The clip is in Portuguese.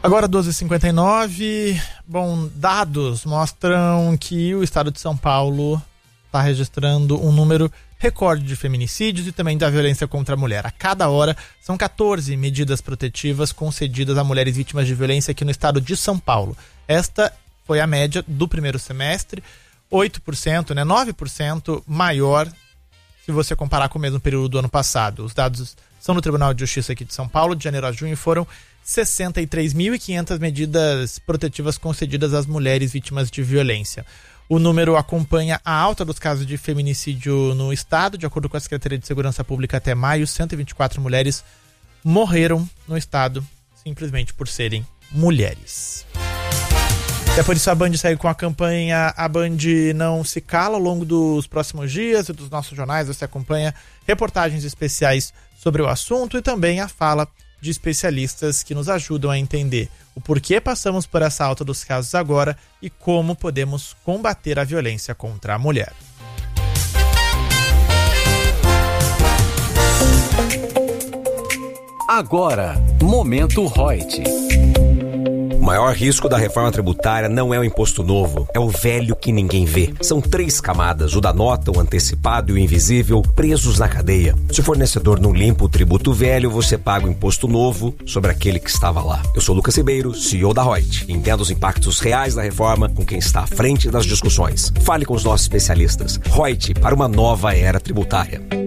Agora 12h59, dados mostram que o estado de São Paulo está registrando um número recorde de feminicídios e também da violência contra a mulher. A cada hora são 14 medidas protetivas concedidas a mulheres vítimas de violência aqui no estado de São Paulo. Esta foi a média do primeiro semestre, 8%, 9% maior se você comparar com o mesmo período do ano passado. Os dados são do Tribunal de Justiça aqui de São Paulo, de janeiro a junho foram 63.500 medidas protetivas concedidas às mulheres vítimas de violência. O número acompanha a alta dos casos de feminicídio no estado. De acordo com a Secretaria de Segurança Pública, até maio, 124 mulheres morreram no estado simplesmente por serem mulheres. É por isso a Band segue com a campanha A Band Não Se Cala. Ao longo dos próximos dias e dos nossos jornais você acompanha reportagens especiais sobre o assunto e também a fala de especialistas que nos ajudam a entender o porquê passamos por essa alta dos casos agora e como podemos combater a violência contra a mulher. Agora, Momento Reut. O maior risco da reforma tributária não é o imposto novo, é o velho que ninguém vê. São 3 camadas, o da nota, o antecipado e o invisível, presos na cadeia. Se o fornecedor não limpa o tributo velho, você paga o imposto novo sobre aquele que estava lá. Eu sou Lucas Ribeiro, CEO da Reut. Entenda os impactos reais da reforma com quem está à frente das discussões. Fale com os nossos especialistas. Reut, para uma nova era tributária.